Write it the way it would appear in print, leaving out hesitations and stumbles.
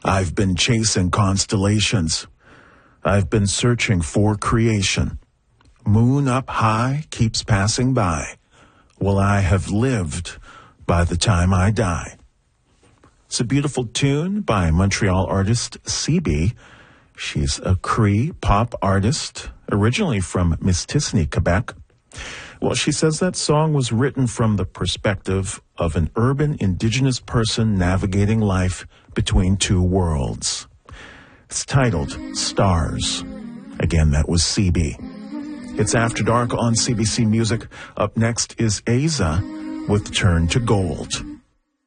I've been chasing constellations. I've been searching for creation. Moon up high keeps passing by. Will I have lived by the time I die? It's a beautiful tune by Montreal artist CB. She's a Cree pop artist, originally from Mistassini, Quebec. Well, she says that song was written from the perspective of an urban indigenous person navigating life between two worlds. It's titled Stars. Again, that was CB. It's After Dark on CBC Music. Up next is Aza with Turn to Gold.